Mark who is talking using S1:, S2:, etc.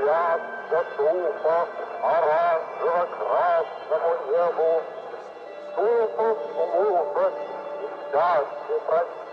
S1: клятся тупо оранжево-красному небу. Тупо служат и счастье просят.